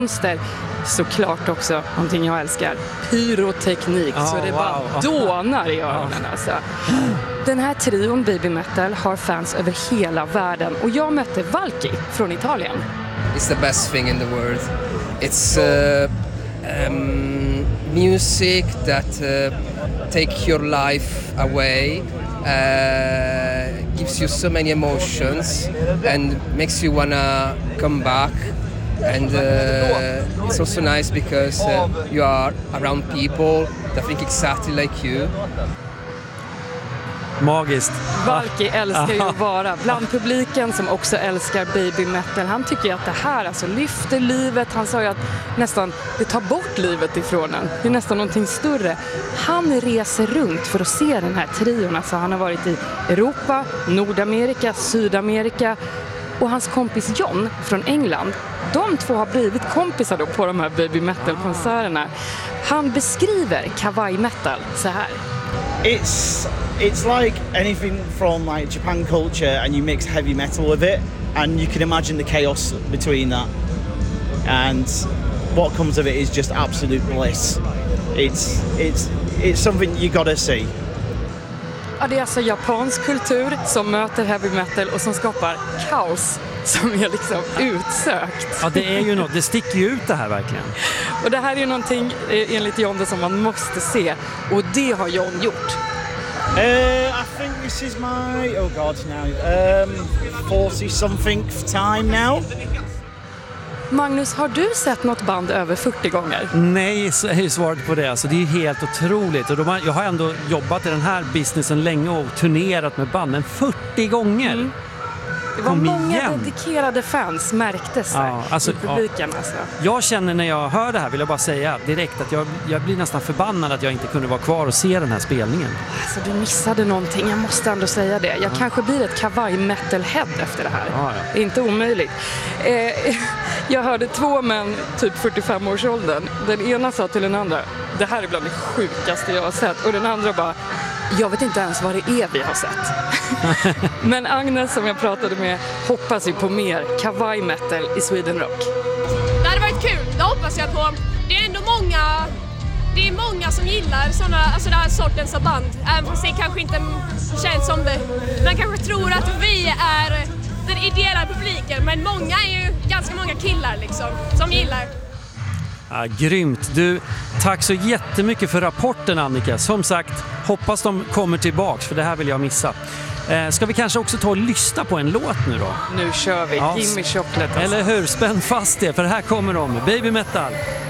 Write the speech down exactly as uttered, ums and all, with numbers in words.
monster. Såklart också någonting jag älskar. Pyroteknik, oh, så det wow. bara dånar i öronen alltså. Den här trion Baby Metal har fans över hela världen och jag mötte Valky från Italien. It's the best thing in the world. It's uh, um, music that uh, take your life away, uh, gives you so many emotions and makes you wanna come back. And uh, it's also nice because uh, you are around people that think exactly like you. Magiskt. Valky älskar ju att vara bland publiken som också älskar Baby Metal. Han tycker ju att det här alltså lyfter livet. Han sa ju att nästan det tar bort livet ifrån en. Det är nästan någonting större. Han reser runt för att se den här trion. Alltså han har varit i Europa, Nordamerika, Sydamerika. Och hans kompis John från England, de två har blivit kompisar då på de här Baby Metal-konserterna. Han beskriver kawaii metal så här. It's it's like anything from like Japan culture, and you mix heavy metal with it, and you can imagine the chaos between that. And what comes of it is just absolute bliss. It's it's it's something you gotta see. Ja, det är alltså japansk kultur som möter heavy metal och som skapar kaos som är liksom utsökt. Ja, det är ju något. Det sticker ju ut det här verkligen. Och det här är ju någonting enligt John som man måste se. Och det har John gjort. Uh, I think this is my, oh god, now, um, forty something time now. Magnus, har du sett något band över fyrtio gånger? Nej, så är ju svaret på det. Alltså, det är helt otroligt. Och de har, jag har ändå jobbat i den här businessen länge och turnerat med banden fyrtio gånger. Mm. Det var Kom många igen. dedikerade fans märktes här ja, alltså, i publiken. Ja. Alltså. Jag känner när jag hör det här, vill jag bara säga direkt att jag, jag blir nästan förbannad att jag inte kunde vara kvar och se den här spelningen. Alltså, du missade någonting, jag måste ändå säga det. Jag ja. kanske blir ett kawaii metal-head efter det här. Ja, ja. Inte omöjligt. Eh, jag hörde två män, typ fyrtiofem-årsåldern. Den ena sa till den andra, det här är bland det sjukaste jag har sett. Och den andra bara, jag vet inte ens vad det är vi har sett. Men Agnes som jag pratade med hoppas ju på mer kawaii metal i Sweden Rock. Det hade varit kul, det hoppas jag på. Det är ändå många, det är många som gillar såna, alltså den här sortens av band. Även fast det kanske inte känns som det. Man kanske tror att vi är den ideella publiken, men många är ju ganska många killar liksom, som gillar. Ja, grymt. Du, tack så jättemycket för rapporten, Annika. Som sagt, hoppas de kommer tillbaks, för det här vill jag missa. Eh, ska vi kanske också ta och lyssna på en låt nu då? Nu kör vi, ja, Gimme Chocolate. Alltså. Eller hur? Spänn fast det, för här kommer de, Baby Metal.